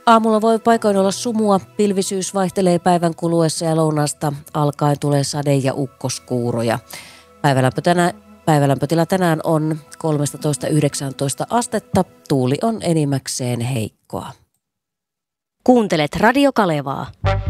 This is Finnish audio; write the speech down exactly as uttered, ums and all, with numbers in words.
Aamulla voi paikoin olla sumua, pilvisyys vaihtelee päivän kuluessa ja lounasta alkaen tulee sade- ja ukkoskuuroja. Päivälämpö tänä, päivälämpötila tänään on kolmetoista yhdeksäntoista astetta, tuuli on enimmäkseen heikkoa. Kuuntelet Radio Kalevaa.